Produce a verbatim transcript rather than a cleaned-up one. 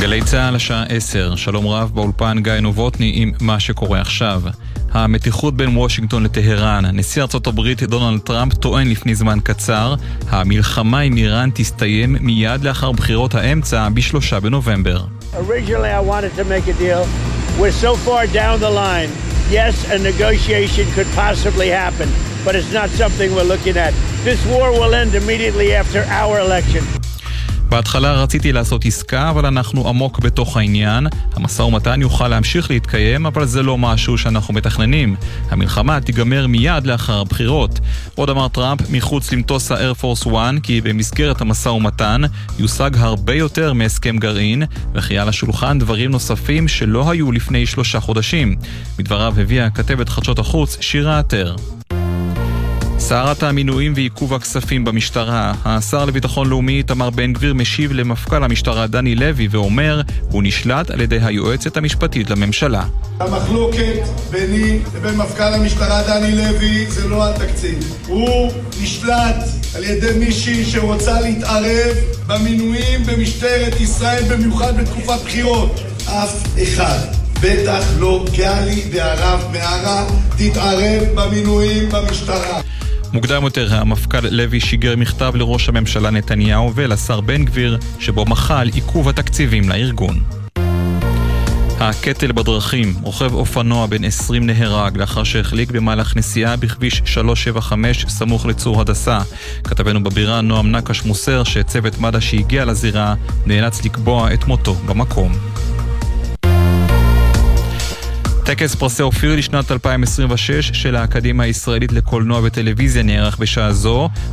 גלי צהל השעה עשר, שלום רב באולפן גיא נובוטני עם מה שקורה עכשיו. המתיחות בין וושינגטון לטהרן. נשיא ארצות הברית דונלד טראמפ טוען לפני זמן קצר, המלחמה עם איראן תסתיים מיד לאחר בחירות האמצע בשלושה בנובמבר. Originally I wanted to make a deal. We're so far down the line. Yes, a negotiation could possibly happen, but it's not something we're looking at. This war will end immediately after our election. בהתחלה רציתי לעשות עסקה, אבל אנחנו עמוק בתוך העניין. המשא ומתן יוכל להמשיך להתקיים, אבל זה לא משהו שאנחנו מתכננים. המלחמה תיגמר מיד לאחר הבחירות. עוד אמר טראמפ מחוץ למטוס ה-Air Force One, כי במסגרת המשא ומתן יושג הרבה יותר מהסכם גרעין, וכי על השולחן דברים נוספים שלא היו לפני שלושה חודשים. מדבריו הביאה כתבת חדשות החוץ שירה עטר. סערת המינויים ועיכוב הכספים במשטרה. השר לביטחון לאומי איתמר בן גביר משיב למפכ"ל המשטרה דני לוי ואומר, הוא נשלט על ידי היועצת המשפטית לממשלה. המחלוקת ביני לבין מפכ"ל המשטרה דני לוי זה לא התקציב. הוא נשלט על ידי מישהי שרוצה להתערב במינויים במשטרת ישראל, במיוחד בתקופת בחירות. אף אחד, בטח לא גלי והרב מערה, תתערב במינויים במשטרה. מוקדם יותר המפכ"ל לוי שיגר מכתב לראש הממשלה נתניהו ולשר בן גביר שבו מחה על עיכוב התקציבים לארגון. הקטל בדרכים. רוכב אופנוע בן עשרים נהרג לאחר שהחליק במהלך נסיעה בכביש שלוש שבע חמש סמוך לצור הדסה. כתבנו בבירה נועם נקש מוסר שצוות מד"א שהגיע לזירה נאלץ לקבוע את מותו במקום. טקס פרסי אופיר לשנת אלפיים עשרים ושש של האקדמיה הישראלית לקולנוע וטלוויזיה נערך בשעה זו.